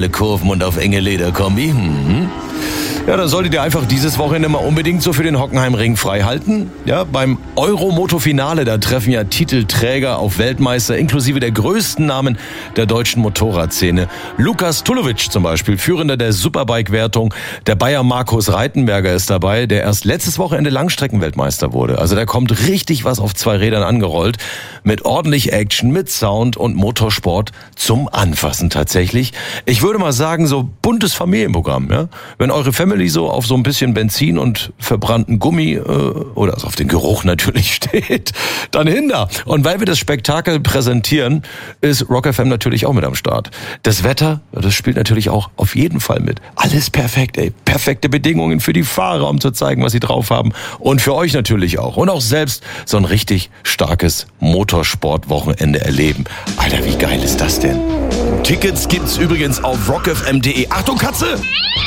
Kurven und auf enge Lederkombi. Ja, dann solltet ihr einfach dieses Wochenende mal unbedingt so für den Hockenheimring frei halten. Ja, beim Euromoto-Finale, da treffen ja Titelträger auf Weltmeister, inklusive der größten Namen der deutschen Motorradszene. Lukas Tulovic zum Beispiel, Führender der Superbike-Wertung. Der Bayer Markus Reitenberger ist dabei, der erst letztes Wochenende Langstreckenweltmeister wurde. Also da kommt richtig was auf 2 Rädern angerollt. Mit ordentlich Action, mit Sound und Motorsport zum Anfassen tatsächlich. Ich würde mal sagen, so buntes Familienprogramm. Ja? Wenn eure Family so auf so ein bisschen Benzin und verbrannten Gummi oder also auf den Geruch natürlich steht, dann hinter. Und weil wir das Spektakel präsentieren, ist Rock FM natürlich auch mit am Start. Das Wetter, das spielt natürlich auch auf jeden Fall mit. Alles perfekt, ey. Perfekte Bedingungen für die Fahrer, um zu zeigen, was sie drauf haben. Und für euch natürlich auch. Und auch selbst so ein richtig starkes Motorsportwochenende erleben. Alter, wie geil ist das denn? Tickets gibt's übrigens auf rockfm.de. Achtung, Katze!